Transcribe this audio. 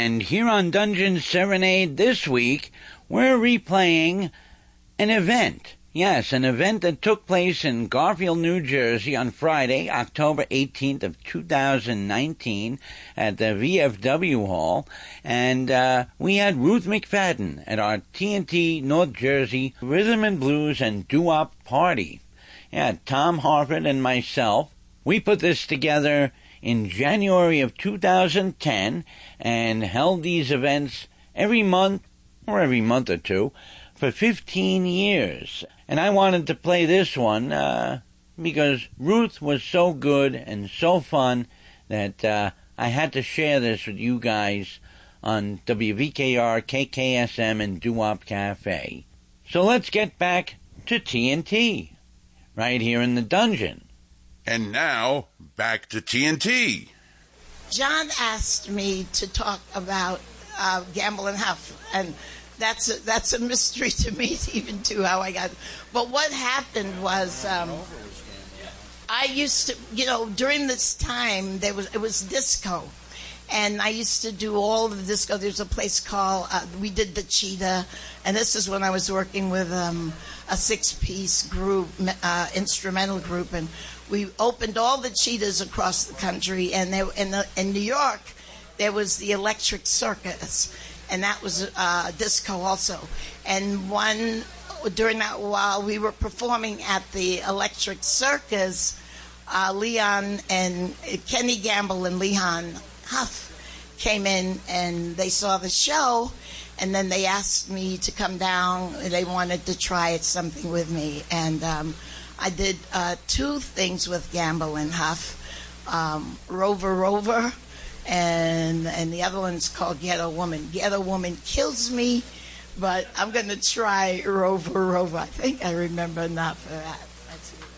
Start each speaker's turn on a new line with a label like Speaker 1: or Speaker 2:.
Speaker 1: And here on Dungeon Serenade this week, we're replaying an event. Yes, an event that took place in Garfield, New Jersey on Friday, October 18th of 2019 at the VFW Hall. And we had Ruth McFadden at our TNT North Jersey Rhythm and Blues and Doo-Wop Party. Yeah, Tom Harford and myself, we put this together in January of 2010 and held these events every month or every month or two for 15 years. And I wanted to play this one because Ruth was so good and so fun that I had to share this with you guys on WVKR, KKSM, and Doo-Wop Cafe. So let's get back to TNT, right here in the dungeon.
Speaker 2: And now, back to TNT.
Speaker 3: John asked me to talk about Gamble and Huff, and that's a mystery to me, even to how I got. But what happened was, I used to, during this time it was disco, and I used to do all the disco. There's a place called we did the Cheetah, and this is when I was working with a 6-piece group, instrumental group, and we opened all the Cheetahs across the country, and in New York, there was the Electric Circus, and that was disco also. And during that while we were performing at the Electric Circus, Leon and Kenny Gamble and Leon Huff came in, and they saw the show, and then they asked me to come down. They wanted to try something with me, and I did 2 things with Gamble and Huff, Rover Rover, and the other one's called Ghetto Woman. Ghetto Woman kills me, but I'm going to try Rover Rover. I think I remember enough for that. Let's see.